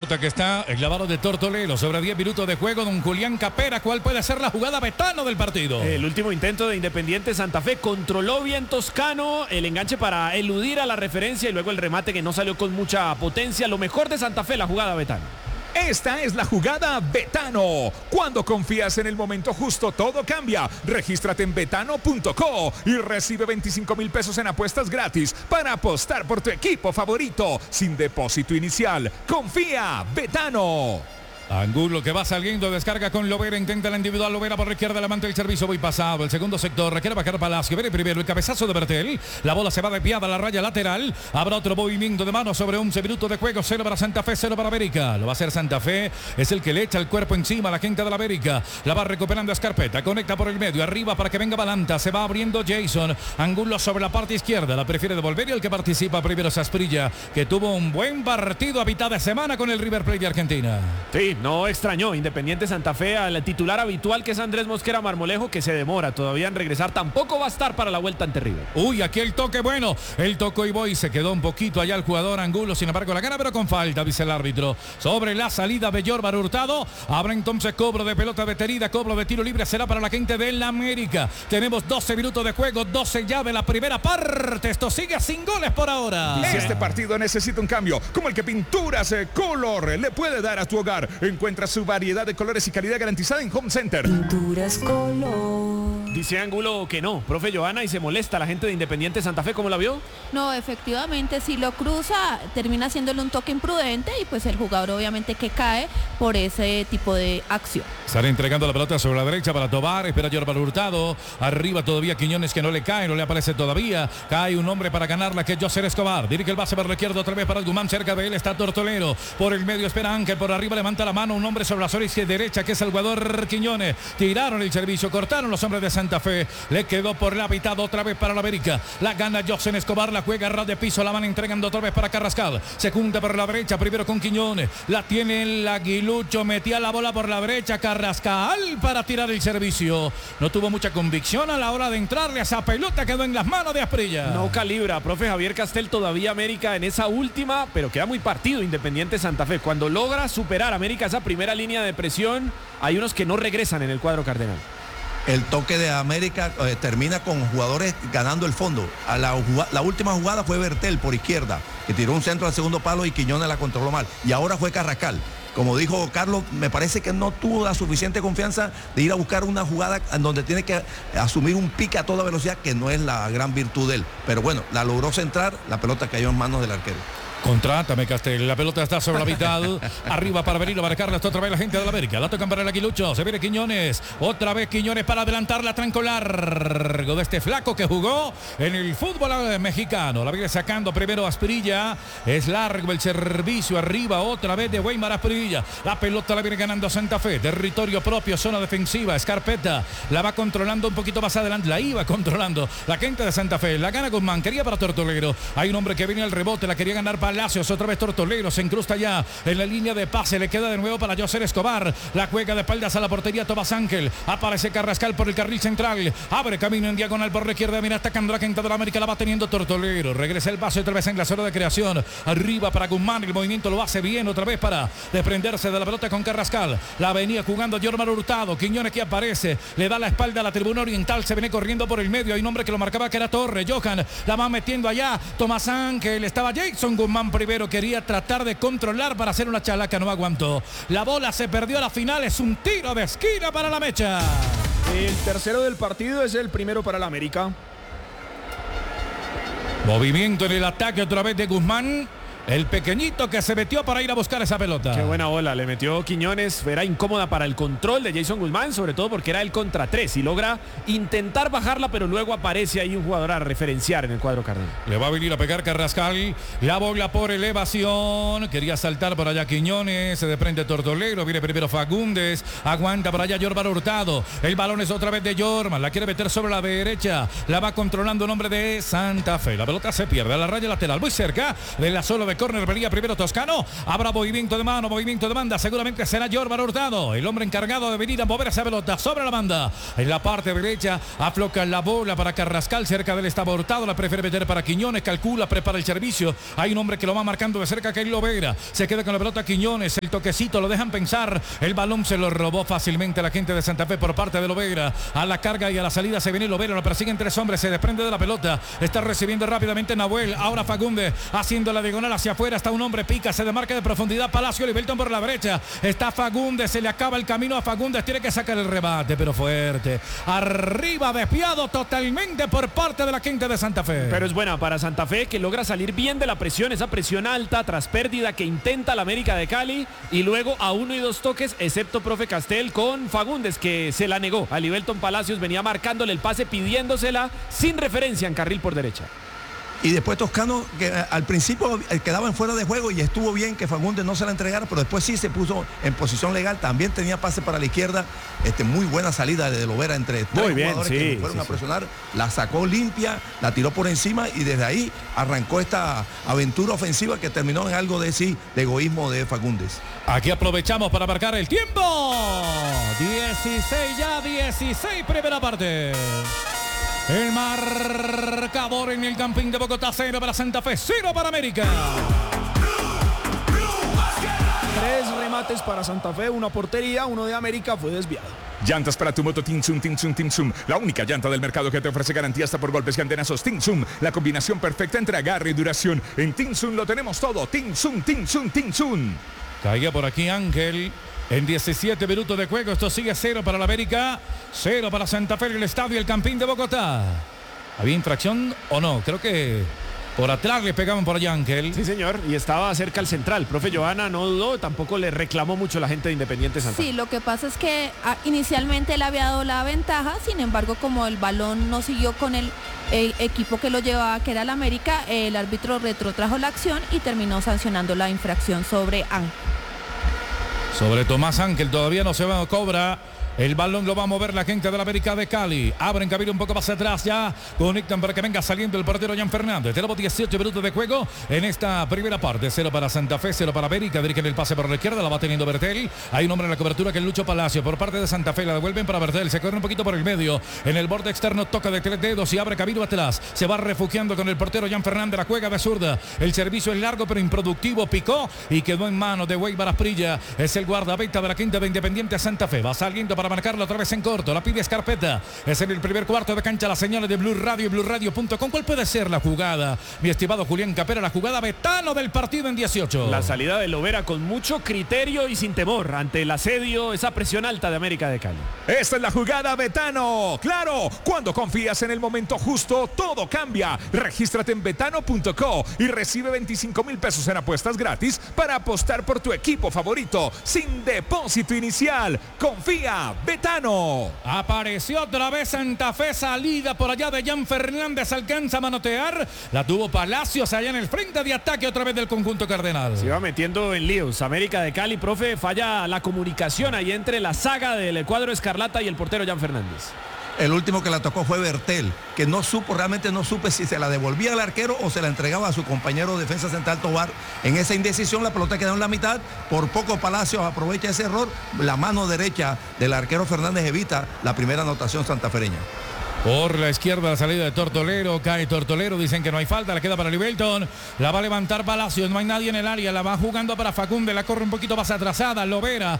pelota que está el clavado de Tortolero sobre 10 minutos de juego. Don Julián Capera, ¿cuál puede ser la jugada Betano del partido? El último intento de Independiente Santa Fe, controló bien Toscano, el enganche para eludir a la referencia y luego el remate que no salió con mucha potencia. Lo mejor de Santa Fe, la jugada Betano. Esta es la jugada Betano. Cuando confías en el momento justo, todo cambia. Regístrate en betano.co y recibe 25,000 pesos en apuestas gratis para apostar por tu equipo favorito sin depósito inicial. Confía, Betano. Angulo que va saliendo, descarga con Lovera, intenta la individual, Lovera por la izquierda, levanta el servicio, muy pasado, el segundo sector, requiere bajar Palacio, viene primero el cabezazo de Bertel, la bola se va desviada a la raya lateral, habrá otro movimiento de mano sobre 11 minutos de juego, 0 para Santa Fe, 0 para América, lo va a hacer Santa Fe, es el que le echa el cuerpo encima a la gente de la América, la va recuperando Escarpeta, conecta por el medio, arriba para que venga Balanta, se va abriendo Jason, Angulo sobre la parte izquierda, la prefiere devolver y el que participa primero es Asprilla, que tuvo un buen partido a mitad de semana con el River Plate de Argentina. Sí, no extrañó Independiente Santa Fe al titular habitual que es Andrés Mosquera Marmolejo, que se demora todavía en regresar, tampoco va a estar para la vuelta ante River. Uy, aquí el toque bueno, el tocó y voy, se quedó un poquito allá el jugador Angulo, sin embargo la gana pero con falta, dice el árbitro, sobre la salida de Yorbar Hurtado, habrá entonces cobro de pelota detenida, cobro de tiro libre, será para la gente del América, tenemos 12 minutos de juego, 12 ya de la primera parte, esto sigue sin goles por ahora. Este partido necesita un cambio, como el que Pinturas Color le puede dar a tu hogar. Encuentra su variedad de colores y calidad garantizada en Home Center. Pinturas Color. Dice Angulo que no, profe Johanna, y se molesta la gente de Independiente Santa Fe, ¿cómo la vio? No, efectivamente, si lo cruza, termina haciéndole un toque imprudente y pues el jugador obviamente que cae por ese tipo de acción. Sale entregando la pelota sobre la derecha para Tobar, espera Yorbar Hurtado, arriba todavía Quiñones que no le cae, no le aparece todavía, cae un hombre para ganarla que es Joser Escobar, dirige el base por la izquierda otra vez para el Guzmán, cerca de él está Tortolero, por el medio espera Ángel, por arriba levanta la mano un hombre sobre la zona derecha que es el jugador Quiñones, tiraron el servicio, cortaron los hombres de Santa Fe, le quedó por la mitad otra vez para la América, la gana Joser Escobar, la juega a ras de piso, la van entregando otra vez para Carrascal, se junta por la derecha, primero con Quiñones, la tiene el Aguilucho, metía la bola por la derecha, Carrascal para tirar el servicio, no tuvo mucha convicción a la hora de entrarle a esa pelota, quedó en las manos de Asprilla. No calibra, profe Javier Castel, todavía América en esa última, pero queda muy partido Independiente Santa Fe, cuando logra superar América esa primera línea de presión, hay unos que no regresan en el cuadro cardenal. El toque de América termina con jugadores ganando el fondo. La última jugada fue Bertel por izquierda, que tiró un centro al segundo palo y Quiñones la controló mal. Y ahora fue Carrascal. Como dijo Carlos, me parece que no tuvo la suficiente confianza de ir a buscar una jugada en donde tiene que asumir un pique a toda velocidad, que no es la gran virtud de él. Pero bueno, la logró centrar, la pelota cayó en manos del arquero. Contrátame, Castel. La pelota está sobre la mitad. Arriba para venir a marcarla otra vez la gente de la América. La tocan para el Aguilucho. Se viene Quiñones. Otra vez Quiñones para adelantarla. Tranco largo de este flaco que jugó en el fútbol mexicano. La viene sacando primero Asprilla. Es largo el servicio. Arriba otra vez de Weimar Asprilla. La pelota la viene ganando Santa Fe. Territorio propio, zona defensiva. Escarpeta la va controlando un poquito más adelante. La iba controlando la gente de Santa Fe. La gana Guzmán. Quería para Tortolero. Hay un hombre que viene al rebote. La quería ganar para Palacios, otra vez Tortolero, se incrusta ya en la línea de pase, le queda de nuevo para Joser Escobar, la juega de espaldas a la portería Tomás Ángel, aparece Carrascal por el carril central, abre camino en diagonal por la izquierda, mira atacando la gente de la América, la va teniendo Tortolero, regresa el pase otra vez en la zona de creación, arriba para Guzmán, el movimiento lo hace bien otra vez para desprenderse de la pelota con Carrascal, la venía jugando Yormar Hurtado, Quiñones que aparece, le da la espalda a la tribuna oriental, se viene corriendo por el medio, hay un hombre que lo marcaba que era Torre, Johan, la va metiendo allá, Tomás Ángel, estaba Jason Guzmán primero, quería tratar de controlar para hacer una chalaca, no aguantó. La bola se perdió a la final, es un tiro de esquina para la Mecha. El tercero del partido es el primero para la América. Movimiento en el ataque otra vez de Guzmán. El pequeñito que se metió para ir a buscar esa pelota. Qué buena bola, le metió Quiñones. Era incómoda para el control de Jason Guzmán, sobre todo porque era el contra 3 y logra intentar bajarla, pero luego aparece ahí un jugador a referenciar en el cuadro cardenal. Le va a venir a pegar Carrascal. La bola por elevación. Quería saltar por allá Quiñones. Se desprende Tortolero. Viene primero Fagundes. Aguanta por allá Yormar Hurtado. El balón es otra vez de Yorman. La quiere meter sobre la derecha. La va controlando un hombre de Santa Fe. La pelota se pierde a la raya lateral. Muy cerca de la zona de córner, venía primero Toscano. Habrá movimiento de mano, movimiento de banda. Seguramente será Jorman Hurtado, el hombre encargado de venir a mover esa pelota sobre la banda. En la parte derecha afloca la bola para Carrascal. Cerca de él estaba Hurtado, la prefiere meter para Quiñones. Calcula, prepara el servicio. Hay un hombre que lo va marcando de cerca, que es Lovera. Se queda con la pelota Quiñones. El toquecito lo dejan pensar. El balón se lo robó fácilmente la gente de Santa Fe por parte de Lovera. A la carga y a la salida se viene Lovera. Lo persiguen 3 hombres. Se desprende de la pelota. Está recibiendo rápidamente Nahuel. Ahora Fagundes haciendo la diagonal hacia afuera. Está un hombre, pica, se demarca de profundidad. Palacio, Livelton por la derecha. Está Fagundes. Se le acaba el camino a Fagundes. Tiene que sacar el rebate, pero fuerte. Arriba, desviado totalmente por parte de la gente de Santa Fe. Pero es buena para Santa Fe, que logra salir bien de la presión, esa presión alta tras pérdida que intenta la América de Cali, y luego a 1 y 2 toques, excepto profe Castel con Fagundes, que se la negó. A Livelton Palacios venía marcándole el pase, pidiéndosela sin referencia en carril por derecha. Y después Toscano, que al principio quedaba en fuera de juego y estuvo bien que Fagundes no se la entregara, pero después sí se puso en posición legal, también tenía pase para la izquierda, muy buena salida de Lovera entre 3 jugadores que fueron a presionar, la sacó limpia, la tiró por encima y desde ahí arrancó esta aventura ofensiva que terminó en algo de egoísmo de Fagundes. Aquí aprovechamos para marcar el tiempo. 16 primera parte. El marcador en el Campín de Bogotá, 0 para Santa Fe, 0 para América. 3 remates para Santa Fe, 1 portería, 1 de América fue desviado. Llantas para tu moto Tinsun, la única llanta del mercado que te ofrece garantía hasta por golpes y antenazos. Tinsun, la combinación perfecta entre agarre y duración. En Tinsun lo tenemos todo. Tinsun. Caía por aquí Ángel. En 17 minutos de juego, esto sigue 0 para la América, 0 para Santa Fe en el estadio El Campín de Bogotá. ¿Había infracción o no? Creo que por atrás le pegaban por allá, Ángel. Sí, señor, y estaba cerca al central. Profe Johanna no dudó, tampoco le reclamó mucho la gente de Independiente Santa Fe. Sí, lo que pasa es que inicialmente él había dado la ventaja, sin embargo, como el balón no siguió con el equipo que lo llevaba, que era el América, el árbitro retrotrajo la acción y terminó sancionando la infracción sobre Ángel. Sobre Tomás Ángel, todavía no se va, cobra. El balón lo va a mover la gente de la América de Cali. Abren camino un poco más atrás ya. Conectan para que venga saliendo el portero Jan Fernández. Tenemos 18 minutos de juego en esta primera parte. 0 para Santa Fe, 0 para América. Dirigen el pase por la izquierda, la va teniendo Bertel. Hay un hombre en la cobertura que es Lucho Palacio. Por parte de Santa Fe la devuelven para Bertel. Se corre un poquito por el medio. En el borde externo toca de 3 dedos y abre camino atrás. Se va refugiando con el portero Jan Fernández. La juega de zurda. El servicio es largo pero improductivo. Picó y quedó en manos de Weibar Asprilla. Es el guardameta de la quinta de Independiente Santa Fe. Va saliendo para marcarla otra vez en corto. La pide Escarpeta. Es en el primer cuarto de cancha. Las señales de Blue Radio y BlueRadio.com. ¿Cuál puede ser la jugada, mi estimado Julián Capera? La jugada Betano del partido en 18. La salida de Lovera con mucho criterio y sin temor ante el asedio, esa presión alta de América de Cali. Esta es la jugada Betano. Claro, cuando confías en el momento justo, todo cambia. Regístrate en betano.co y recibe 25,000 pesos en apuestas gratis para apostar por tu equipo favorito sin depósito inicial. Confía, Betano. Apareció otra vez Santa Fe, salida por allá de Jan Fernández, alcanza a manotear, la tuvo Palacios allá en el frente de ataque otra vez del conjunto cardenal. Se iba metiendo en líos. América de Cali, profe, falla la comunicación ahí entre la saga del cuadro escarlata y el portero Jan Fernández. El último que la tocó fue Bertel, que realmente no supe si se la devolvía al arquero o se la entregaba a su compañero de defensa central Tobar. En esa indecisión la pelota quedó en la mitad, por poco Palacios aprovecha ese error, la mano derecha del arquero Fernández evita la primera anotación santafereña. Por la izquierda la salida de Tortolero, cae Tortolero, dicen que no hay falta, la queda para Livelton, la va a levantar Palacios, no hay nadie en el área, la va jugando para Fagundes, la corre un poquito más atrasada, Lovera,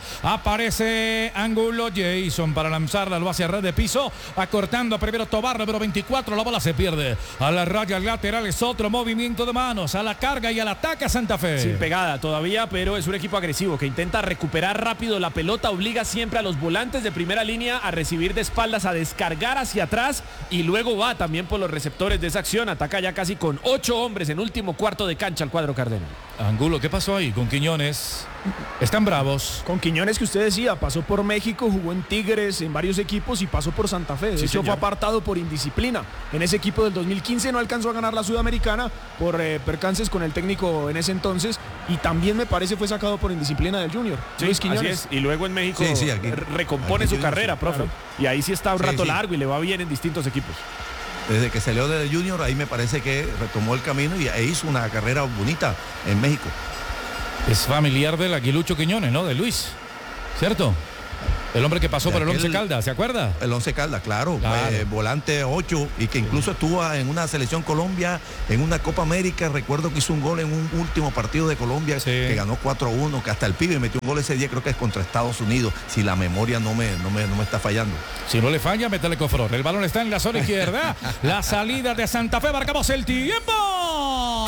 aparece Ángulo, Jason para lanzarla, lo hace a red de piso, acortando primero Tobar, número 24, la bola se pierde, a la raya lateral es otro movimiento de manos, a la carga y al ataque a Santa Fe. Sin pegada todavía, pero es un equipo agresivo que intenta recuperar rápido la pelota, obliga siempre a los volantes de primera línea a recibir de espaldas, a descargar hacia atrás, y luego va también por los receptores de esa acción, ataca ya casi con 8 hombres en último cuarto de cancha al cuadro cardenal. Angulo, ¿qué pasó ahí con Quiñones? Están bravos. Con Quiñones, que usted decía, pasó por México, jugó en Tigres, en varios equipos y pasó por Santa Fe. De hecho, fue apartado por indisciplina. En ese equipo del 2015 no alcanzó a ganar la Sudamericana por percances con el técnico en ese entonces, y también me parece fue sacado por indisciplina del Junior. Sí, Luis Quiñones. Y luego en México recompone su carrera, profe. Claro. Y ahí sí está un rato largo y le va bien en distintos equipos. Desde que salió de Junior, ahí me parece que retomó el camino e hizo una carrera bonita en México. Es familiar del Aguilucho Quiñones, ¿no? De Luis, ¿cierto? El hombre que pasó por el Once Caldas, ¿se acuerda? El Once Caldas, claro. Volante 8 y que incluso estuvo en una selección Colombia, en una Copa América. Recuerdo que hizo un gol en un último partido de Colombia que ganó 4-1, que hasta el pibe metió un gol ese día, creo que es contra Estados Unidos, si la memoria no me está fallando. Si no le falla, métale cofrón. El balón está en la zona izquierda. La salida de Santa Fe, marcamos el tiempo.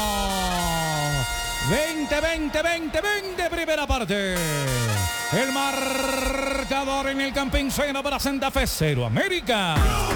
20, primera parte. El marcador en el Campín Sena para Santa Fe, 0 América.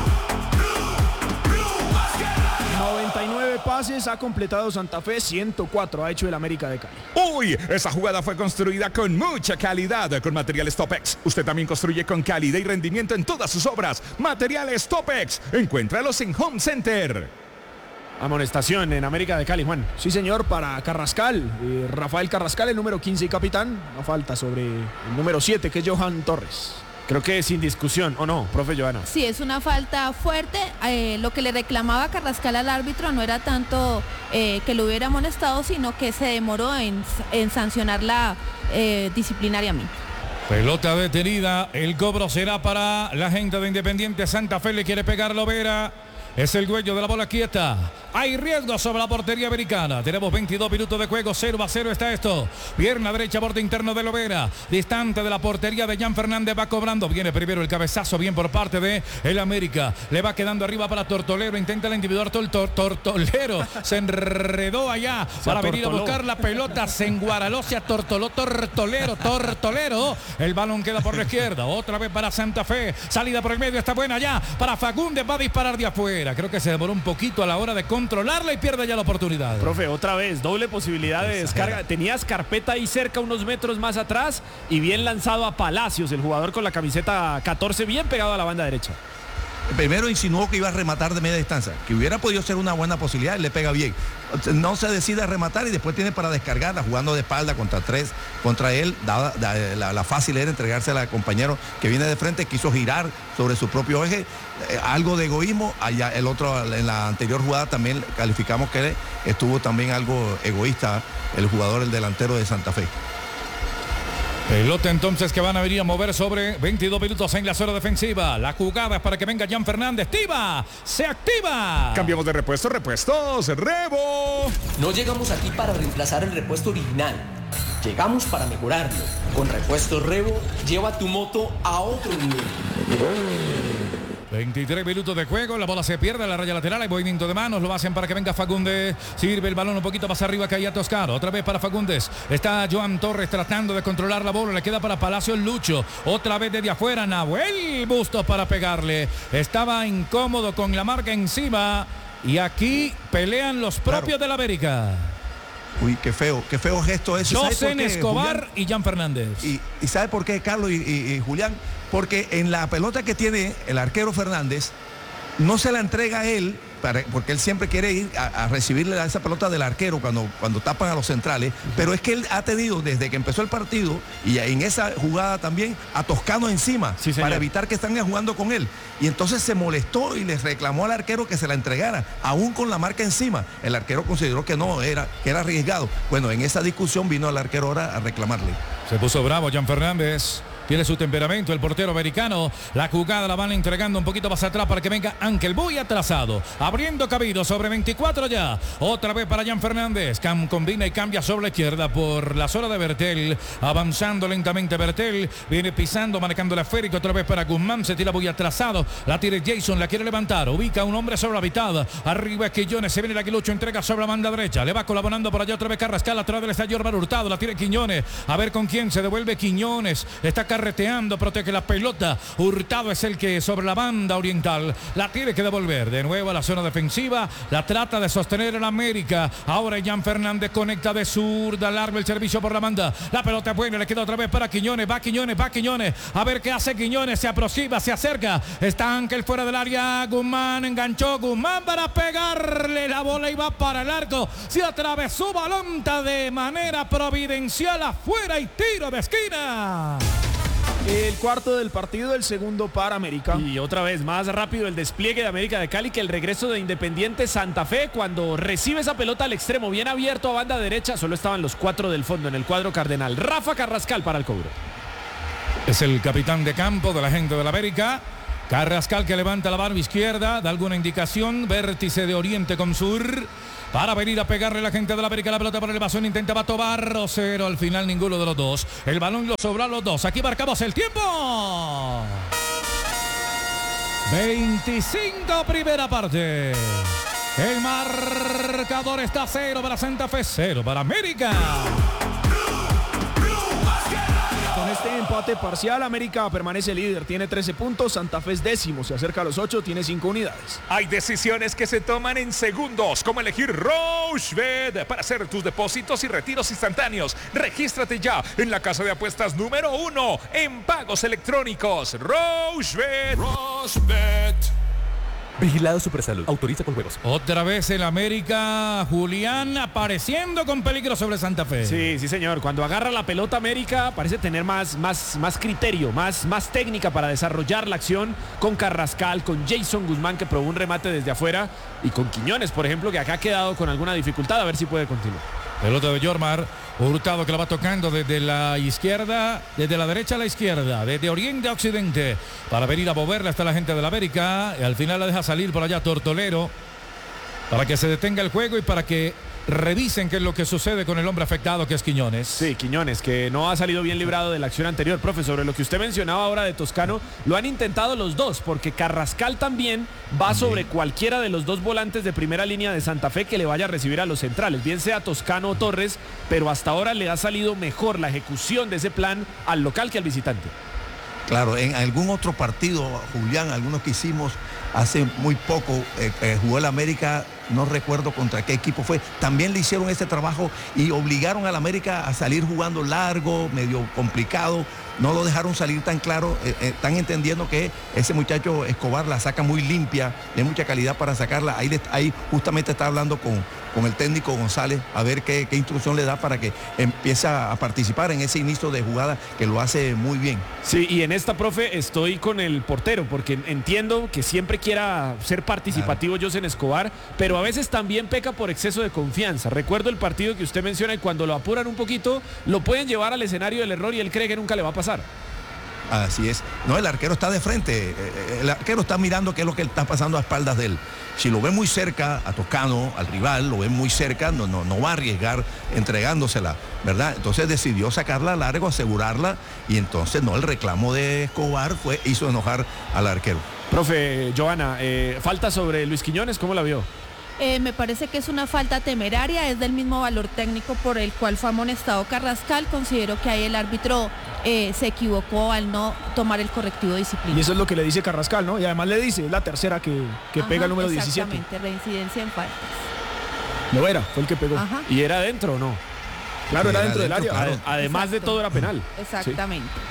99 pases ha completado Santa Fe, 104 ha hecho el América de Cali. Uy, esa jugada fue construida con mucha calidad, con materiales Topex. Usted también construye con calidad y rendimiento en todas sus obras. Materiales Topex, encuéntralos en Home Center. Amonestación en América de Cali, Juan. Sí, señor, para Carrascal. Rafael Carrascal, el número 15 y capitán. No falta sobre el número 7, que es Johan Torres. Creo que sin discusión, ¿o no, profe Johanna? Sí, es una falta fuerte. Lo que le reclamaba Carrascal al árbitro no era tanto que lo hubiera amonestado, sino que se demoró en sancionarla disciplinariamente. Pelota detenida, el cobro será para la gente de Independiente Santa Fe, le quiere pegar Lovera. Es el dueño de la bola quieta. Hay riesgo sobre la portería americana. Tenemos 22 minutos de juego. 0-0 está esto. Pierna derecha, borde interno de Lovera. Distante de la portería de Jan Fernández. Va cobrando. Viene primero el cabezazo. Bien por parte de el América. Le va quedando arriba para Tortolero. Intenta la individual. Tortolero. Se enredó allá para venir a buscar la pelota. Se enguaraló. Se atortoló. Tortolero. El balón queda por la izquierda. Otra vez para Santa Fe. Salida por el medio. Está buena ya. Para Fagundes. Va a disparar de afuera. Creo que se demoró un poquito a la hora de controlarla y pierde ya la oportunidad. Profe, otra vez, doble posibilidad de descarga. Tenías carpeta ahí cerca, unos metros más atrás, y bien lanzado a Palacios, el jugador con la camiseta 14, bien pegado a la banda derecha. Primero insinuó que iba a rematar de media distancia, que hubiera podido ser una buena posibilidad, y le pega bien. No se decide a rematar y después tiene para descargarla, jugando de espalda contra él. La fácil era entregársela al compañero que viene de frente, quiso girar sobre su propio eje. Algo de egoísmo. Allá el otro, en la anterior jugada también calificamos que estuvo también algo egoísta el jugador, el delantero de Santa Fe. Pelota entonces que van a venir a mover sobre 22 minutos en la zona defensiva. La jugada es para que venga Jan Fernández. ¡Tiva! ¡Se activa! Cambiamos de repuestos, Revo. No llegamos aquí para reemplazar el repuesto original. Llegamos para mejorarlo. Con Repuestos Revo, lleva tu moto a otro nivel. 23 minutos de juego, la bola se pierde en la raya lateral, hay movimiento de manos, lo hacen para que venga Fagundes, sirve el balón un poquito más arriba, caía Toscano, otra vez para Fagundes, está Joan Torres tratando de controlar la bola, le queda para Palacio Lucho, otra vez desde afuera, Nahuel Bustos para pegarle, estaba incómodo con la marca encima y aquí pelean los propios de la América. Uy, qué feo gesto eso. José Escobar y Jan Fernández. ¿Y sabe por qué, Carlos y Julián? Porque en la pelota que tiene el arquero Fernández, no se la entrega a él, porque él siempre quiere ir a recibirle esa pelota del arquero cuando tapan a los centrales, pero es que él ha tenido desde que empezó el partido y en esa jugada también a Toscano encima, sí, para evitar que estén jugando con él, y entonces se molestó y les reclamó al arquero que se la entregara, aún con la marca encima. El arquero consideró que era arriesgado. Bueno, en esa discusión vino el arquero ahora a reclamarle. Se puso bravo Jan Fernández. Tiene su temperamento el portero americano. La jugada la van entregando un poquito más atrás para que venga Ángel, muy atrasado, abriendo cabido sobre 24 ya. Otra vez para Jan Fernández. Combina y cambia sobre la izquierda por la zona de Bertel. Avanzando lentamente Bertel. Viene pisando, marcando la esférica. Otra vez para Guzmán. Se tira muy atrasado. La tira Jason, la quiere levantar. Ubica a un hombre sobre la mitad. Arriba es Quiñones. Se viene el Aguilucho. Entrega sobre la banda derecha. Le va colaborando por allá otra vez Carrascal. Atrás del estadio Orban Hurtado. La tira Quiñones. A ver con quién se devuelve Quiñones. Está carreteando, protege la pelota. Hurtado es el que sobre la banda oriental la tiene que devolver de nuevo a la zona defensiva. La trata de sostener el América. Ahora Jan Fernández conecta de zurda, largo el servicio por la banda. La pelota es buena, le queda otra vez para Quiñones. Va Quiñones. A ver qué hace Quiñones. Se aproxima, se acerca. Está Ángel fuera del área. Guzmán enganchó. Guzmán para pegarle. La bola iba para el arco. Se atravesó balón de manera providencial afuera y tiro de esquina. El cuarto del partido, el segundo para América. Y otra vez, más rápido el despliegue de América de Cali que el regreso de Independiente Santa Fe cuando recibe esa pelota al extremo, bien abierto a banda derecha. Solo estaban los 4 del fondo en el cuadro cardenal. Rafa Carrascal para el cobro. Es el capitán de campo de la gente de la América. Carrascal que levanta la barba izquierda, da alguna indicación, vértice de oriente con sur, para venir a pegarle a la gente de la América. La pelota por elevación, intentaba Tobar, Rosero, al final ninguno de los dos. El balón lo sobró a los dos. Aquí marcamos el tiempo. 25 primera parte. El marcador está 0 para Santa Fe, 0 para América. Con este empate parcial, América permanece líder, tiene 13 puntos, Santa Fe es décimo, se acerca a los 8, tiene 5 unidades. Hay decisiones que se toman en segundos, como elegir Rochebet para hacer tus depósitos y retiros instantáneos. Regístrate ya en la casa de apuestas número 1 en pagos electrónicos. Rochebet. Vigilado Supersalud. Autoriza con juegos. Otra vez el América, Julián, apareciendo con peligro sobre Santa Fe. Sí, señor. Cuando agarra la pelota América parece tener más criterio, más técnica para desarrollar la acción, con Carrascal, con Jason Guzmán que probó un remate desde afuera y con Quiñones, por ejemplo, que acá ha quedado con alguna dificultad. A ver si puede continuar. Pelota de Yormar, Hurtado que la va tocando desde la izquierda, desde la derecha a la izquierda, desde oriente a occidente, para venir a moverla hasta la gente de la América, y al final la deja salir por allá Tortolero, para que se detenga el juego y para que revisen qué es lo que sucede con el hombre afectado que es Quiñones. Sí, Quiñones, que no ha salido bien librado de la acción anterior. Profe, sobre lo que usted mencionaba ahora de Toscano, lo han intentado los dos, porque Carrascal también va sobre cualquiera de los dos volantes de primera línea de Santa Fe que le vaya a recibir a los centrales, bien sea Toscano o Torres, pero hasta ahora le ha salido mejor la ejecución de ese plan al local que al visitante. Claro, en algún otro partido, Julián, algunos que hicimos hace muy poco, jugó el América, no recuerdo contra qué equipo fue, también le hicieron ese trabajo y obligaron al América a salir jugando largo, medio complicado, no lo dejaron salir tan claro, están entendiendo que ese muchacho Escobar la saca muy limpia, de mucha calidad para sacarla, ahí justamente está hablando con el técnico González, a ver qué instrucción le da para que empiece a participar en ese inicio de jugada que lo hace muy bien. Sí, y en esta, profe, estoy con el portero, porque entiendo que siempre quiera ser participativo José Escobar, pero a veces también peca por exceso de confianza. Recuerdo el partido que usted menciona y cuando lo apuran un poquito, lo pueden llevar al escenario del error y él cree que nunca le va a pasar. Así es. No, el arquero está de frente. El arquero está mirando qué es lo que está pasando a espaldas de él. Si lo ve muy cerca a Toscano, al rival, lo ve muy cerca, no va a arriesgar entregándosela, ¿verdad? Entonces decidió sacarla a largo, asegurarla, y entonces el reclamo de Escobar hizo enojar al arquero. Profe, Johanna, falta sobre Luis Quiñones, ¿cómo la vio? Me parece que es una falta temeraria, es del mismo valor técnico por el cual fue amonestado Carrascal. Considero que ahí el árbitro se equivocó al no tomar el correctivo disciplinario. Y eso es lo que le dice Carrascal, ¿no? Y además le dice, es la tercera que pega el número 17. Exactamente, reincidencia en faltas. No era, fue el que pegó. Ajá. ¿Y era dentro o no? Claro, era dentro del área. Claro. Además de todo era penal. Exactamente. Sí.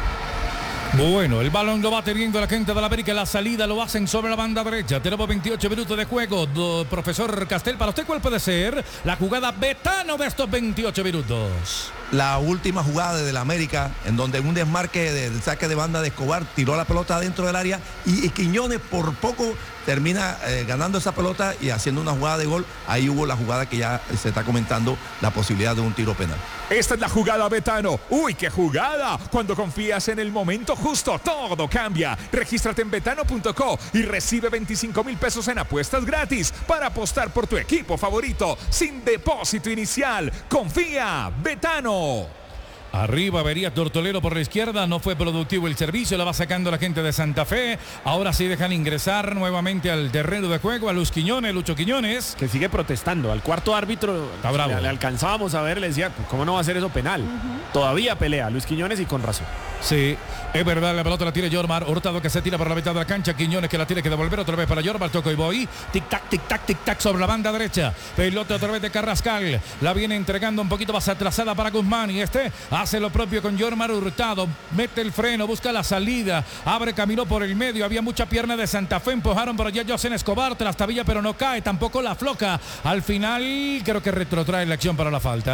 Bueno, el balón lo va teniendo la gente de la América. La salida lo hacen sobre la banda derecha. Tenemos 28 minutos de juego. Profesor Castel, para usted, ¿cuál puede ser la jugada Betano de estos 28 minutos? La última jugada de la América, en donde un desmarque del saque de banda de Escobar tiró la pelota dentro del área y Quiñones por poco termina ganando esa pelota y haciendo una jugada de gol. Ahí hubo la jugada que ya se está comentando, la posibilidad de un tiro penal. Esta es la jugada Betano. ¡Uy, qué jugada! Cuando confías en el momento justo, todo cambia. Regístrate en betano.co y recibe 25,000 pesos en apuestas gratis para apostar por tu equipo favorito sin depósito inicial. Confía, Betano. Arriba vería Tortolero por la izquierda, no fue productivo el servicio, la va sacando la gente de Santa Fe. Ahora sí dejan ingresar nuevamente al terreno de juego a Lucho Quiñones. Que sigue protestando. Al cuarto árbitro le alcanzábamos a ver, le decía, ¿cómo no va a ser eso penal? Todavía pelea Luis Quiñones y con razón. Sí, es verdad, la pelota la tira Yormar. Hurtado que se tira por la mitad de la cancha. Quiñones que la tiene que devolver otra vez para Yormar. Toco y voy. Tic-tac sobre la banda derecha. Pelota otra vez de Carrascal. La viene entregando un poquito más atrasada para Guzmán. Y hace lo propio con Yormar. Hurtado mete el freno, busca la salida. Abre camino por el medio. Había mucha pierna de Santa Fe. Empujaron por allá José Escobar. Trastabilla, pero no cae. Tampoco la afloja. Al final creo que retrotrae la acción para la falta.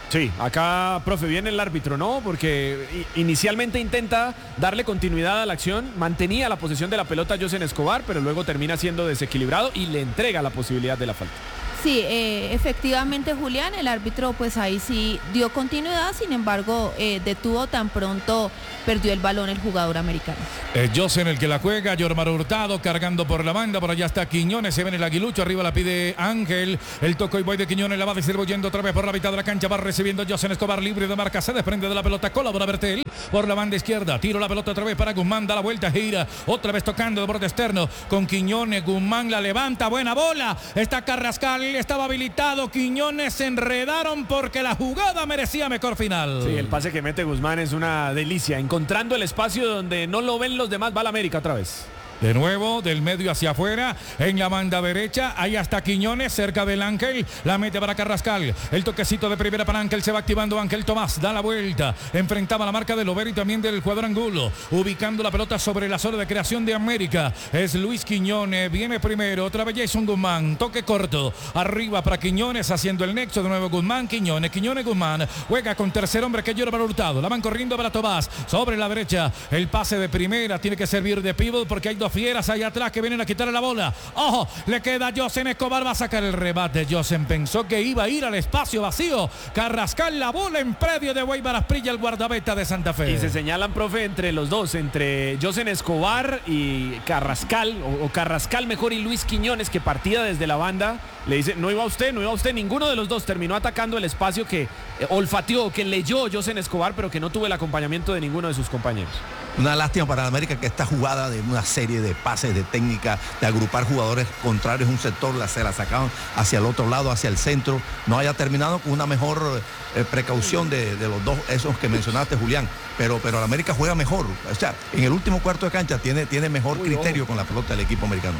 Sí, acá, profe, viene el árbitro, ¿no? Porque inicialmente intenta darle continuidad a la acción, mantenía la posesión de la pelota Josen Escobar, pero luego termina siendo desequilibrado y le entrega la posibilidad de la falta. Sí, efectivamente, Julián, el árbitro pues ahí sí dio continuidad, sin embargo detuvo tan pronto perdió el balón el jugador americano. Josen el que la juega, Yormar Hurtado cargando por la banda, por allá está Quiñones, se viene el aguilucho, arriba la pide Ángel, el toco y voy de Quiñones, la va distribuyendo otra vez por la mitad de la cancha, va recibiendo Josen Escobar libre de marca, se desprende de la pelota, colabora Bertel por la banda izquierda, tiro la pelota otra vez para Guzmán, da la vuelta, gira, otra vez tocando de borde externo con Quiñones, Guzmán la levanta, buena bola, está Carrascal, estaba habilitado, Quiñones se enredaron porque la jugada merecía mejor final. Sí, el pase que mete Guzmán es una delicia, encontrando el espacio donde no lo ven los demás, va la América otra vez. De nuevo, del medio hacia afuera, en la banda derecha, ahí está Quiñones, cerca del Ángel, la mete para Carrascal, el toquecito de primera para Ángel, se va activando Ángel Tomás, da la vuelta, enfrentaba la marca de Lover y también del jugador Angulo, ubicando la pelota sobre la zona de creación de América, es Luis Quiñones, viene primero, otra vez Jason Guzmán, toque corto, arriba para Quiñones, haciendo el nexo, de nuevo Guzmán, Quiñones, Guzmán, juega con tercer hombre que es Yormar Hurtado, la van corriendo para Tomás, sobre la derecha, el pase de primera, tiene que servir de pívot porque hay dos fieras allá atrás que vienen a quitarle la bola. Ojo, le queda Josen Escobar, va a sacar el rebate. Josen pensó que iba a ir al espacio vacío. Carrascal la bola en predio de Weibar Asprilla, el guardameta de Santa Fe. Y se señalan, profe, entre los dos, entre Josen Escobar y Carrascal, o Carrascal mejor, y Luis Quiñones, que partía desde la banda. Le dice, no iba usted, ninguno de los dos terminó atacando el espacio que olfateó, que leyó Josen Escobar, pero que no tuvo el acompañamiento de ninguno de sus compañeros. Una lástima para América que esta jugada de una serie de pases, de técnica, de agrupar jugadores contrarios en un sector, se la sacaban hacia el otro lado, hacia el centro, no haya terminado con una mejor precaución de los dos, esos que mencionaste, Julián. Pero la América juega mejor, o sea, en el último cuarto de cancha tiene mejor criterio con la pelota del equipo americano.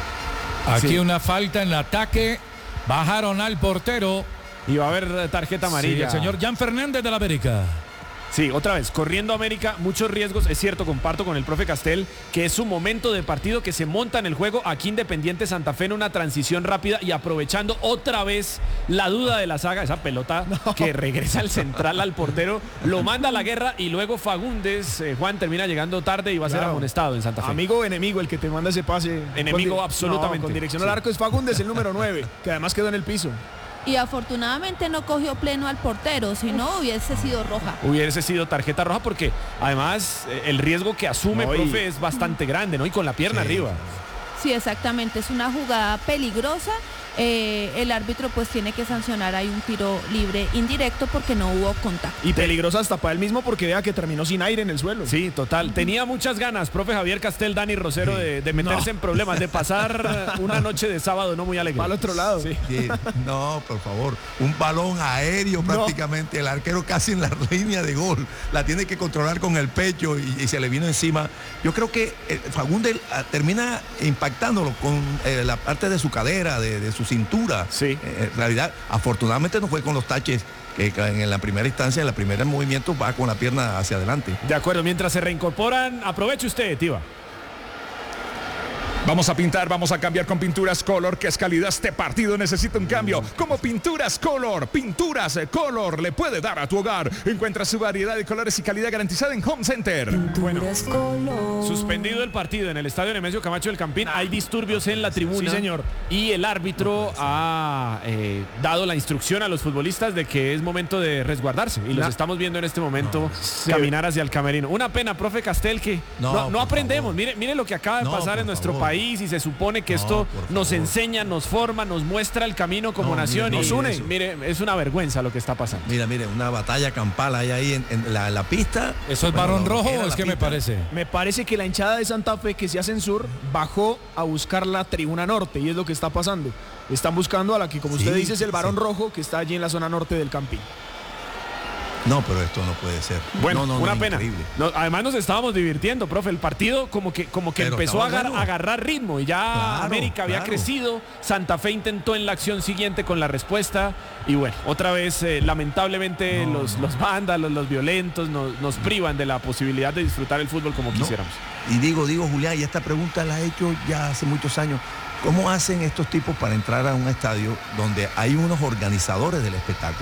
Aquí sí. Una falta en el ataque, bajaron al portero. Y va a haber tarjeta amarilla. Sí, el señor Jan Fernández de la América. Sí, otra vez, corriendo América, muchos riesgos, es cierto, comparto con el profe Castel, que es su momento de partido, que se monta en el juego, aquí Independiente Santa Fe en una transición rápida y aprovechando otra vez la duda de la saga, esa pelota que regresa al central al portero, lo manda a la guerra y luego Fagundes, Juan, termina llegando tarde y va a ser amonestado en Santa Fe. Amigo o enemigo el que te manda ese pase. Enemigo absolutamente. Con dirección al arco es Fagundes, el número 9, que además quedó en el piso. Y afortunadamente no cogió pleno al portero, si no hubiese sido roja. Hubiese sido tarjeta roja porque además el riesgo que asume, profe, es bastante grande, ¿no? Y con la pierna arriba. Sí, exactamente, es una jugada peligrosa. El árbitro pues tiene que sancionar ahí un tiro libre indirecto porque no hubo contacto. Y peligrosa hasta para él mismo porque vea que terminó sin aire en el suelo. Sí, total. Tenía muchas ganas, profe Javier Castel, Dani Rosero, de meterse en problemas, de pasar una noche de sábado no muy alegre. Al otro lado. Sí. Sí. No, por favor. Un balón aéreo prácticamente. El arquero casi en la línea de gol. La tiene que controlar con el pecho y se le vino encima. Yo creo que Fagundes termina impactándolo con la parte de su cadera, de su cintura. Sí. En realidad, afortunadamente no fue con los taches que en la primera instancia, en el primer movimiento va con la pierna hacia adelante. De acuerdo, mientras se reincorporan, aproveche usted, Tiva. Vamos a pintar, vamos a cambiar con Pinturas Color, que es calidad. Este partido necesita un cambio. Como Pinturas Color le puede dar a tu hogar. Encuentra su variedad de colores y calidad garantizada en Home Center. Pinturas Color. Suspendido el partido en el estadio Nemesio Camacho del Campín. Hay disturbios en la tribuna. Sí, señor. Y el árbitro ha dado la instrucción a los futbolistas de que es momento de resguardarse. Y los estamos viendo en este momento caminar hacia el camerino. Una pena, profe Castel, que no aprendemos. Mire lo que acaba de pasar en nuestro país. Y se supone que esto nos enseña, nos forma, nos muestra el camino como nación y nos une. Mire, es una vergüenza lo que está pasando. Mire, una batalla campal hay ahí en la pista. ¿Eso es varón rojo o es que me parece? Me parece que la hinchada de Santa Fe, que se hace en sur, bajó a buscar la tribuna norte y es lo que está pasando. Están buscando a la que, como usted dice, es el varón rojo que está allí en la zona norte del Campín. No, pero esto no puede ser. Bueno, una pena. Además nos estábamos divirtiendo, profe. El partido como que empezó a agarrar ritmo y ya América había crecido. Santa Fe intentó en la acción siguiente con la respuesta. Y bueno, otra vez lamentablemente los vándalos, los violentos nos privan de la posibilidad de disfrutar el fútbol como quisiéramos. Y digo Julián, y esta pregunta la he hecho ya hace muchos años. ¿Cómo hacen estos tipos para entrar a un estadio donde hay unos organizadores del espectáculo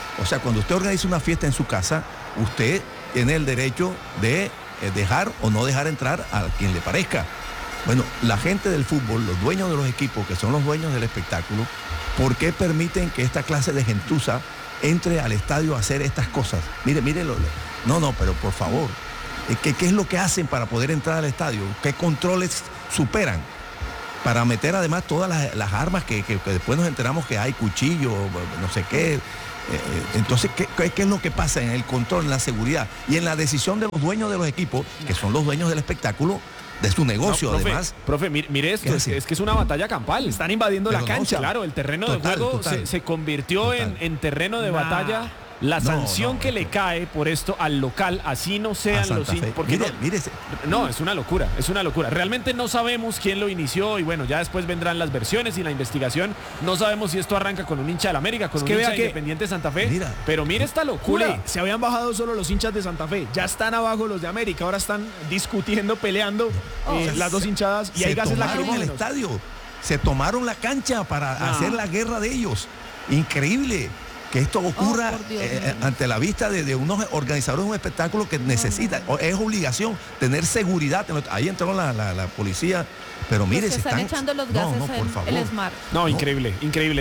O sea, cuando usted organiza una fiesta en su casa, usted tiene el derecho de dejar o no dejar entrar a quien le parezca. Bueno, la gente del fútbol, los dueños de los equipos, que son los dueños del espectáculo, ¿por qué permiten que esta clase de gentuza entre al estadio a hacer estas cosas? Mire, no, pero por favor, ¿qué es lo que hacen para poder entrar al estadio? ¿Qué controles superan? Para meter además todas las armas que después nos enteramos que hay cuchillos, no sé qué. Entonces, ¿qué es lo que pasa en el control, en la seguridad y en la decisión de los dueños de los equipos, que son los dueños del espectáculo, de su negocio, profe, además? Profe, mire esto, es que es una batalla campal. Están invadiendo la cancha. Claro, el terreno de juego se convirtió en terreno de batalla. La sanción que le cae por esto al local, así no sean los... Porque no, es una locura. Realmente no sabemos quién lo inició y bueno, ya después vendrán las versiones y la investigación. No sabemos si esto arranca con un hincha del América, con un hincha de Independiente Santa Fe. Pero mire esta locura. Se habían bajado solo los hinchas de Santa Fe, ya están abajo los de América, ahora están discutiendo, peleando las dos hinchadas y hay gases lacrimógenos. El estadio, se tomaron la cancha para hacer la guerra de ellos. Increíble que esto ocurra ante la vista de unos organizadores de un espectáculo que necesita, es obligación tener seguridad. Ahí entró la policía, pero mire, se están echando los gases por favor. El Smart. Increíble.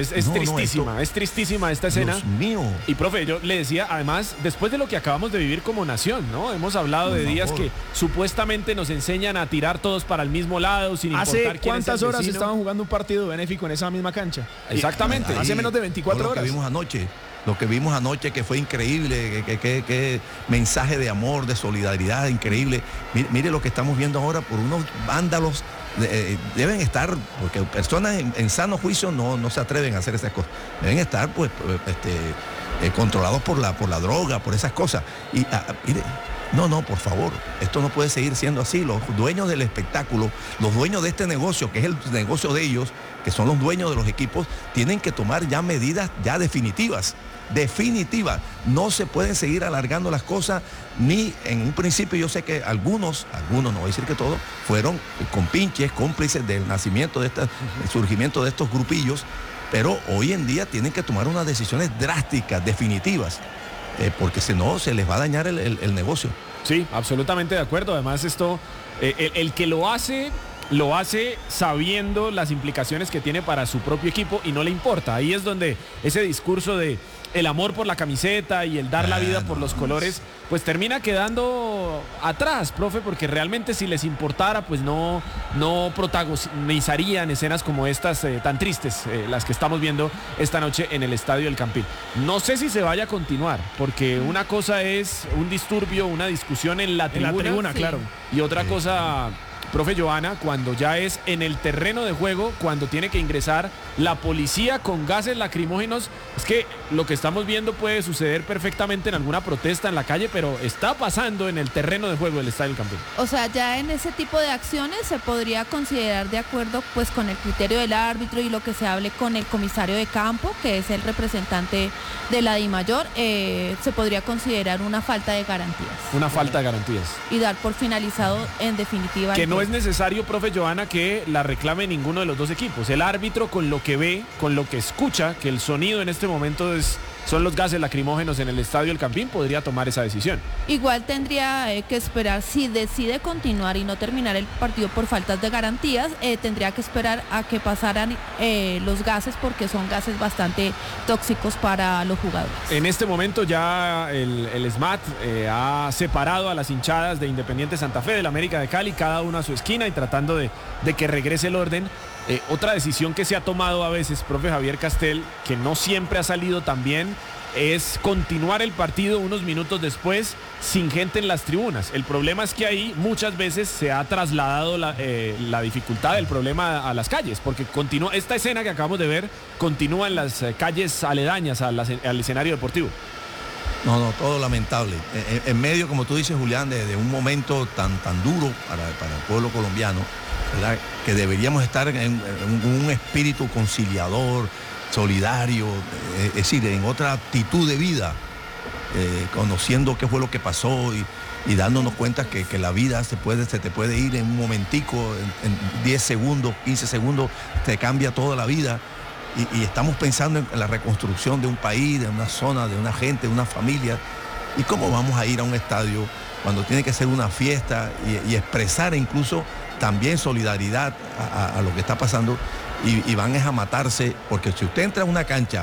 Es tristísima esta escena. Dios mío. Y profe, yo le decía, además, después de lo que acabamos de vivir como nación, ¿no? Hemos hablado de días que supuestamente nos enseñan a tirar todos para el mismo lado, sin importar quién es el ¿Cuántas horas vecino? estaban jugando un partido benéfico en esa misma cancha? Exactamente. Hace menos de 24 horas. Lo que vimos anoche, que fue increíble, que mensaje de amor, de solidaridad, increíble. Mire lo que estamos viendo ahora por unos vándalos. Deben estar, porque personas en sano juicio no se atreven a hacer esas cosas. Deben estar controlados por la droga, por esas cosas. Y mire, no, por favor, esto no puede seguir siendo así. Los dueños del espectáculo, los dueños de este negocio, que es el negocio de ellos, que son los dueños de los equipos, tienen que tomar ya medidas ya definitivas. No se pueden seguir alargando las cosas, ni en un principio. Yo sé que algunos, no voy a decir que todos, fueron compinches, cómplices del nacimiento el surgimiento de estos grupillos, pero hoy en día tienen que tomar unas decisiones drásticas, definitivas, porque si no se les va a dañar el negocio. Sí, absolutamente de acuerdo. Además esto, el que lo hace sabiendo las implicaciones que tiene para su propio equipo y no le importa. Ahí es donde ese discurso de el amor por la camiseta y el dar la vida por los colores, pues termina quedando atrás, profe, porque realmente si les importara, pues no protagonizarían escenas como estas tan tristes, las que estamos viendo esta noche en el Estadio El Campín. No sé si se vaya a continuar, porque una cosa es un disturbio, una discusión en la tribuna, claro. Y otra cosa, profe Johanna, cuando ya es en el terreno de juego, cuando tiene que ingresar la policía con gases lacrimógenos. Es que lo que estamos viendo puede suceder perfectamente en alguna protesta en la calle, pero está pasando en el terreno de juego del Estadio del Campín. O sea, ya en ese tipo de acciones se podría considerar, de acuerdo pues con el criterio del árbitro y lo que se hable con el comisario de campo, que es el representante de la DIMAYOR, se podría considerar una falta de garantías. Una falta de garantías. Y dar por finalizado en definitiva. Que no es necesario, profe Johanna, que la reclame ninguno de los dos equipos. El árbitro, con lo que ve, con lo que escucha, que el sonido en este momento son los gases lacrimógenos en el Estadio El Campín, podría tomar esa decisión. Igual tendría que esperar, si decide continuar y no terminar el partido por faltas de garantías, tendría que esperar a que pasaran los gases, porque son gases bastante tóxicos para los jugadores. En este momento ya el SMAT ha separado a las hinchadas de Independiente Santa Fe, del América de Cali, cada uno a su esquina y tratando de que regrese el orden. Otra decisión que se ha tomado a veces, profe Javier Castel, que no siempre ha salido tan bien, es continuar el partido unos minutos después sin gente en las tribunas. El problema es que ahí muchas veces se ha trasladado la dificultad del problema a las calles, porque continúa esta escena que acabamos de ver, continúa en las calles aledañas al escenario deportivo. No, todo lamentable. En medio, como tú dices, Julián, de un momento tan duro para el pueblo colombiano, ¿verdad? Que deberíamos estar en un espíritu conciliador, solidario, es decir, en otra actitud de vida, conociendo qué fue lo que pasó y dándonos cuenta que la vida se te puede ir en un momentico, en 10 segundos, 15 segundos, te cambia toda la vida. y estamos pensando en la reconstrucción de un país, de una zona, de una gente, de una familia. ¿Y cómo vamos a ir a un estadio cuando tiene que ser una fiesta y expresar incluso también solidaridad a lo que está pasando? Y van a matarse, porque si usted entra a una cancha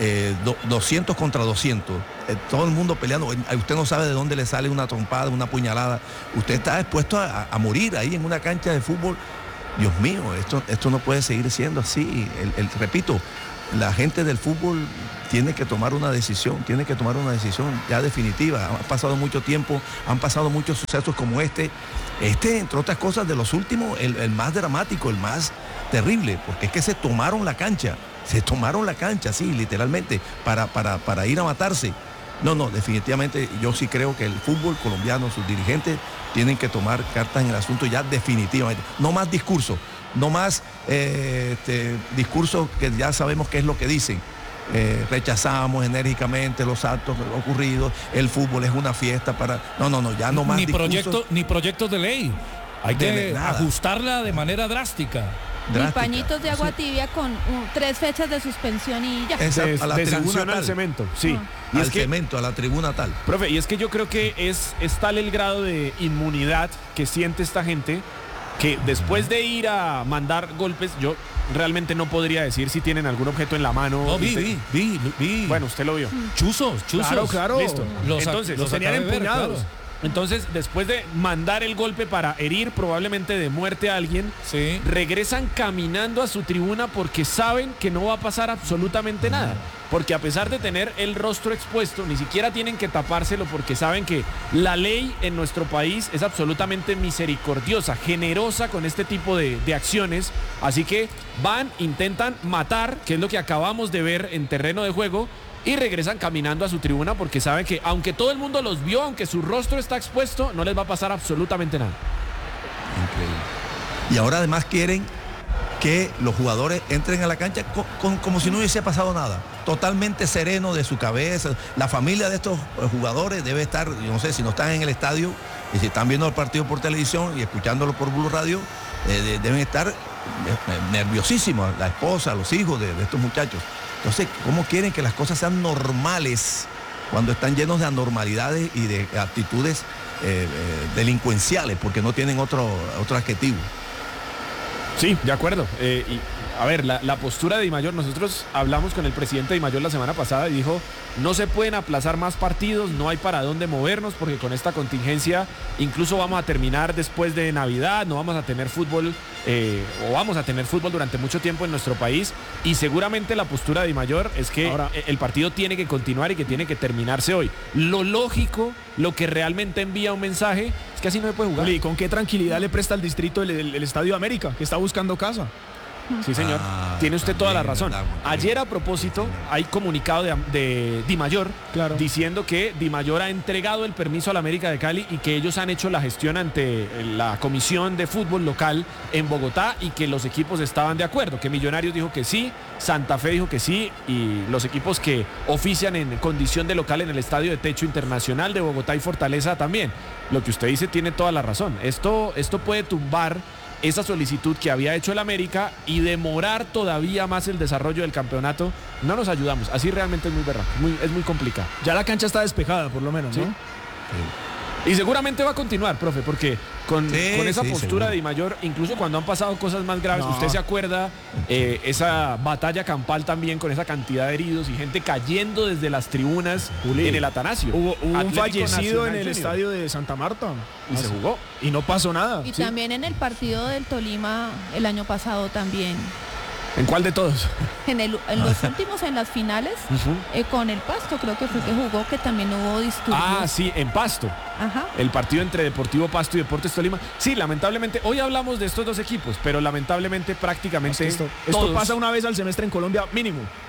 200 contra 200, todo el mundo peleando, usted no sabe de dónde le sale una trompada, una puñalada, usted está expuesto a morir ahí en una cancha de fútbol. Dios mío, esto no puede seguir siendo así. Repito, la gente del fútbol tiene que tomar una decisión ya definitiva. Ha pasado mucho tiempo, han pasado muchos sucesos como este, entre otras cosas, de los últimos, el más dramático, el más terrible, porque es que se tomaron la cancha, sí, literalmente, para ir a matarse. No, definitivamente yo sí creo que el fútbol colombiano, sus dirigentes, tienen que tomar cartas en el asunto ya definitivamente. No más discurso, no más discursos que ya sabemos qué es lo que dicen. Rechazamos enérgicamente los actos ocurridos, el fútbol es una fiesta para... No, ya no más discursos. Ni proyectos de ley. Hay que ajustarla de manera drástica. Ni pañitos de agua tibia con 3 fechas de suspensión y ya. A la tribuna al cemento, sí. Y al cemento, a la tribuna tal. Profe, y es que yo creo que es tal el grado de inmunidad que siente esta gente que después de ir a mandar golpes, yo realmente no podría decir si tienen algún objeto en la mano. No, vi. Bueno, usted lo vio. Chuzos. Claro. Listo. Entonces, los tenían empuñados. Claro. Entonces, después de mandar el golpe para herir probablemente de muerte a alguien, sí, regresan caminando a su tribuna porque saben que no va a pasar absolutamente nada. Porque a pesar de tener el rostro expuesto, ni siquiera tienen que tapárselo porque saben que la ley en nuestro país es absolutamente misericordiosa, generosa con este tipo de acciones. Así que van, intentan matar, que es lo que acabamos de ver en terreno de juego, y regresan caminando a su tribuna porque saben que aunque todo el mundo los vio, aunque su rostro está expuesto, no les va a pasar absolutamente nada. Increíble. Y ahora además quieren que los jugadores entren a la cancha como si no hubiese pasado nada. Totalmente sereno de su cabeza. La familia de estos jugadores debe estar, yo no sé, si no están en el estadio y si están viendo el partido por televisión y escuchándolo por Blue Radio, deben estar nerviosísimos, la esposa, los hijos de estos muchachos. Entonces, ¿cómo quieren que las cosas sean normales cuando están llenos de anormalidades y de actitudes delincuenciales, porque no tienen otro adjetivo? Sí, de acuerdo. Y a ver, la postura de Di Mayor, nosotros hablamos con el presidente Di Mayor la semana pasada y dijo, no se pueden aplazar más partidos, no hay para dónde movernos porque con esta contingencia incluso vamos a terminar después de Navidad, no vamos a tener fútbol o vamos a tener fútbol durante mucho tiempo en nuestro país, y seguramente la postura de Di Mayor es que ahora el partido tiene que continuar y que tiene que terminarse hoy. Lo lógico, lo que realmente envía un mensaje es que así no se puede jugar. ¿Y con qué tranquilidad le presta el distrito el Estadio América, que está buscando casa? Sí, señor. Tiene usted toda la razón. Ayer, a propósito, hay comunicado de Di Mayor, claro, diciendo que Di Mayor ha entregado el permiso a la América de Cali y que ellos han hecho la gestión ante la comisión de fútbol local en Bogotá y que los equipos estaban de acuerdo, que Millonarios dijo que sí, Santa Fe dijo que sí, y los equipos que ofician en condición de local en el Estadio de Techo Internacional de Bogotá y Fortaleza también. Lo que usted dice tiene toda la razón. Esto puede tumbar esa solicitud que había hecho el América y demorar todavía más el desarrollo del campeonato. No nos ayudamos, así realmente es muy berraco, es muy complicado. Ya la cancha está despejada, por lo menos, ¿no? Sí. Y seguramente va a continuar, profe, porque con esa postura seguro de Di Mayor, incluso cuando han pasado cosas más graves, usted se acuerda esa batalla campal también con esa cantidad de heridos y gente cayendo desde las tribunas en el Atanasio. Hubo un fallecido en el estadio de Santa Marta y se jugó y no pasó nada. Y también en el partido del Tolima el año pasado también. ¿En cuál de todos? En los últimos, en las finales, con el Pasto, creo que fue que jugó, que también hubo disturbios. Ah, sí, en Pasto. Ajá. El partido entre Deportivo Pasto y Deportes Tolima. Sí, lamentablemente, hoy hablamos de estos dos equipos, pero lamentablemente prácticamente esto pasa una vez al semestre en Colombia mínimo.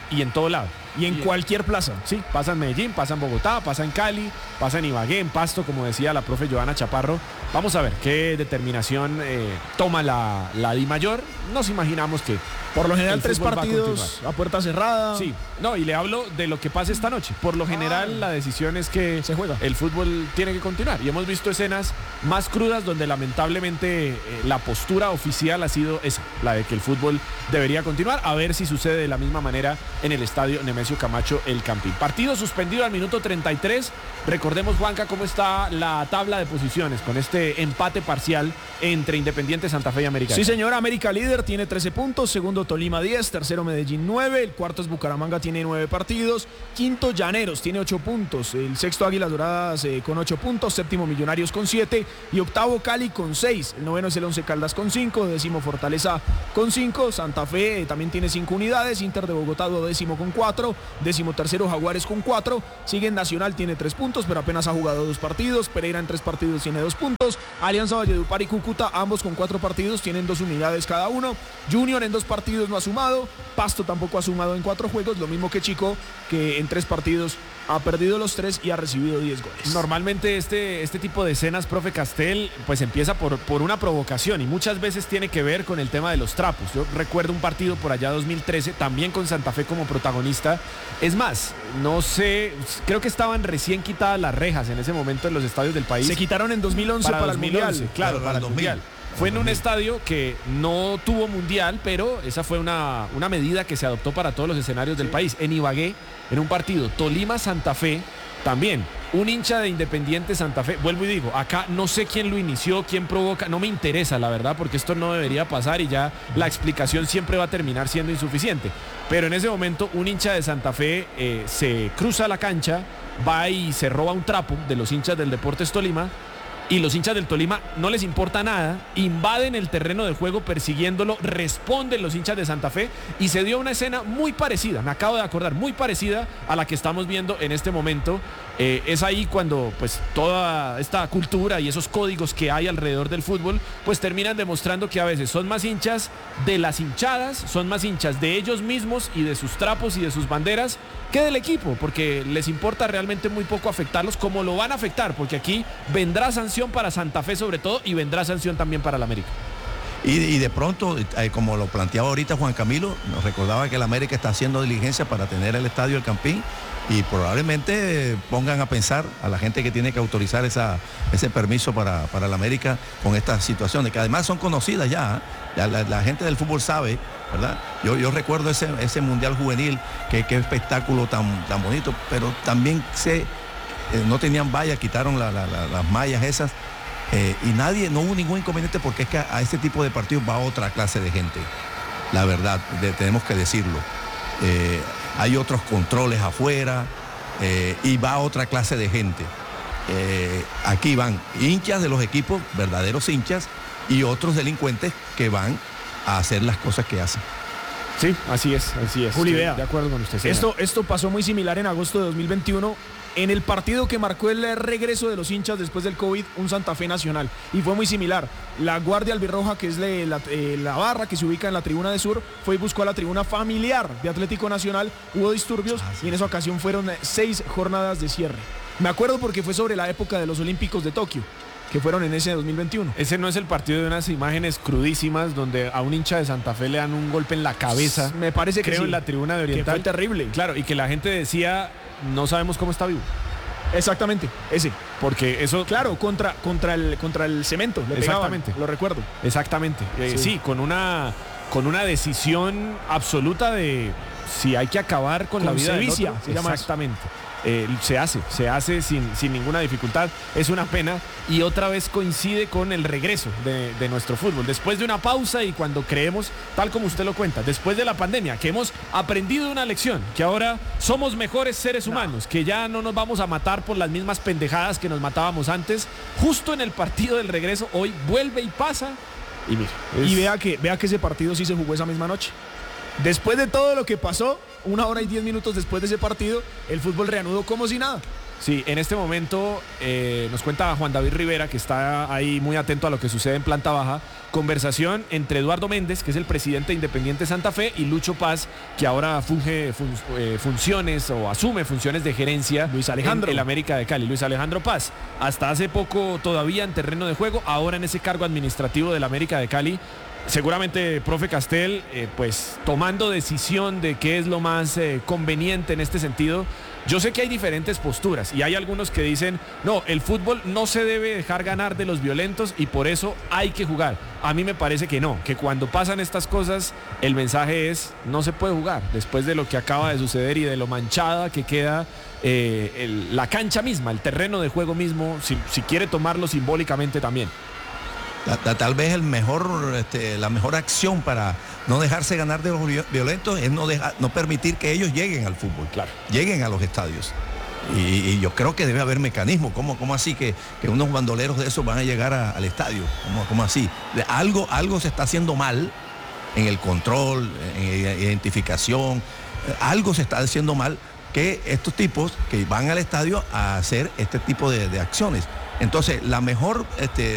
y en todo lado. Y en cualquier plaza. Sí, pasa en Medellín, pasa en Bogotá, pasa en Cali, pasa en Ibagué, en Pasto, como decía la profe Joana Chaparro. Vamos a ver qué determinación toma la DIMAYOR. Nos imaginamos que por lo general 3 partidos a puerta cerrada. Sí, no, y le hablo de lo que pasa esta noche. Por lo general la decisión es que se juega. El fútbol tiene que continuar. Y hemos visto escenas más crudas donde lamentablemente la postura oficial ha sido esa, la de que el fútbol debería continuar. A ver si sucede de la misma manera en el estadio Nemesio Camacho El Campín. Partido suspendido al minuto 33. Recordemos, Juanca, cómo está la tabla de posiciones con este empate parcial entre Independiente Santa Fe y América. Sí, señor, América líder, tiene 13 puntos, segundo Tolima 10, tercero Medellín 9, el cuarto es Bucaramanga, tiene 9 partidos, quinto Llaneros, tiene 8 puntos, el sexto Águilas Doradas con 8 puntos, séptimo Millonarios con 7 y octavo Cali con 6, el noveno es el Once Caldas con 5, décimo Fortaleza con 5, Santa Fe también tiene 5 unidades, Inter de Bogotá duodécimo con 4, décimo tercero Jaguares con 4, sigue Nacional, tiene 3 puntos, pero apenas ha jugado 2 partidos, Pereira en 3 partidos tiene 2 puntos, Alianza Valledupar y Cúcuta, ambos con 4 partidos, tienen 2 unidades cada uno, Junior en 2 partidos no ha sumado, Pasto tampoco ha sumado en 4 juegos, lo mismo que Chico, que en 3 partidos ha perdido los 3 y ha recibido 10 goles. Normalmente este tipo de escenas, profe Castel, pues empieza por una provocación y muchas veces tiene que ver con el tema de los trapos. Yo recuerdo un partido por allá 2013, también con Santa Fe como protagonista. Es más, no sé, creo que estaban recién quitadas las rejas en ese momento en los estadios del país. Se quitaron en 2011 para el Mundial. Claro, para el Mundial. Fue en un estadio que no tuvo mundial, pero esa fue una medida que se adoptó para todos los escenarios del país. En Ibagué, en un partido Tolima-Santa Fe, también un hincha de Independiente Santa Fe, vuelvo y digo, acá no sé quién lo inició, quién provoca, no me interesa la verdad, porque esto no debería pasar y ya la explicación siempre va a terminar siendo insuficiente. Pero en ese momento un hincha de Santa Fe se cruza la cancha, va y se roba un trapo de los hinchas del Deportes Tolima. Y los hinchas del Tolima no les importa nada, invaden el terreno de juego persiguiéndolo, responden los hinchas de Santa Fe y se dio una escena muy parecida, me acabo de acordar, muy parecida a la que estamos viendo en este momento. Es ahí cuando pues toda esta cultura y esos códigos que hay alrededor del fútbol pues terminan demostrando que a veces son más hinchas de las hinchadas, son más hinchas de ellos mismos y de sus trapos y de sus banderas que del equipo, porque les importa realmente muy poco afectarlos, como lo van a afectar, porque aquí vendrá sanción para Santa Fe sobre todo y vendrá sanción también para el América. Y de pronto, como lo planteaba ahorita Juan Camilo, nos recordaba que el América está haciendo diligencia para tener el estadio El Campín y probablemente pongan a pensar a la gente que tiene que autorizar ese permiso para el América con estas situaciones, que además son conocidas ya. La gente del fútbol sabe, ¿verdad? Yo recuerdo ese Mundial Juvenil, qué espectáculo tan bonito, pero también no tenían vallas, quitaron las mallas esas. Y no hubo ningún inconveniente porque es que a este tipo de partidos va otra clase de gente, la verdad, tenemos que decirlo. Hay otros controles afuera y va otra clase de gente. Aquí van hinchas de los equipos, verdaderos hinchas, y otros delincuentes que van a hacer las cosas que hacen. Sí, así es. Juli, vea, de acuerdo con usted. Esto pasó muy similar en agosto de 2021 en el partido que marcó el regreso de los hinchas después del COVID, un Santa Fe Nacional. Y fue muy similar. La Guardia Albirroja, que es la barra que se ubica en la tribuna de Sur, fue y buscó a la tribuna familiar de Atlético Nacional. Hubo disturbios y en esa ocasión fueron 6 jornadas de cierre. Me acuerdo porque fue sobre la época de los Olímpicos de Tokio, que fueron en ese 2021. Ese no es el partido de unas imágenes crudísimas donde a un hincha de Santa Fe le dan un golpe en la cabeza. Me parece que creo sí, en la tribuna de Oriental. Que fue terrible. Claro, y que la gente decía, no sabemos cómo está vivo. Exactamente, ese. Porque eso... Claro, contra el cemento. Le exactamente. Pegaban, lo recuerdo. Exactamente. Sí, con una decisión absoluta de si hay que acabar con la vida del otro. Exactamente. Se hace sin ninguna dificultad. Es una pena y otra vez coincide con el regreso de nuestro fútbol. Después de una pausa y cuando creemos, tal como usted lo cuenta, después de la pandemia, que hemos aprendido una lección, que ahora somos mejores seres humanos, que ya no nos vamos a matar por las mismas pendejadas que nos matábamos antes, justo en el partido del regreso, hoy vuelve y pasa. Y mire, y vea que ese partido sí se jugó esa misma noche. Después de todo lo que pasó, 1 hora y 10 minutos después de ese partido, el fútbol reanudó como si nada. Sí, en este momento nos cuenta Juan David Rivera, que está ahí muy atento a lo que sucede en planta baja, conversación entre Eduardo Méndez, que es el presidente de Independiente Santa Fe, y Lucho Paz, que ahora funge funciones o asume funciones de gerencia Luis Alejandro. en el América de Cali. Luis Alejandro Paz, hasta hace poco todavía en terreno de juego, ahora en ese cargo administrativo del América de Cali. Seguramente, profe Castel, pues tomando decisión de qué es lo más conveniente en este sentido. Yo sé que hay diferentes posturas y hay algunos que dicen, no, el fútbol no se debe dejar ganar de los violentos y por eso hay que jugar. A mí me parece que no, que cuando pasan estas cosas, el mensaje es, no se puede jugar. Después de lo que acaba de suceder y de lo manchada que queda la cancha misma, el terreno de juego mismo, si quiere tomarlo simbólicamente también. Tal vez la mejor acción para no dejarse ganar de los violentos es no permitir que ellos lleguen al fútbol, claro, lleguen a los estadios. Y yo creo que debe haber mecanismos. ¿Cómo así que unos bandoleros de esos van a llegar al estadio? ¿Cómo así? Algo se está haciendo mal en el control, en la identificación. Algo se está haciendo mal que estos tipos que van al estadio a hacer este tipo de acciones. Entonces, la mejor